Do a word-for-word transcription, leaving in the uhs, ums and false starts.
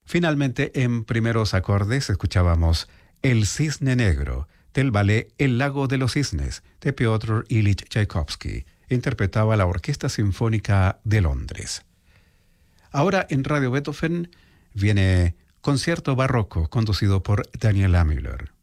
Finalmente, en primeros acordes, escuchábamos El Cisne Negro, del ballet El Lago de los Cisnes, de Piotr Ilich Tchaikovsky. Interpretaba la Orquesta Sinfónica de Londres. Ahora, en Radio Beethoven, viene Concierto Barroco, conducido por Daniela Müller.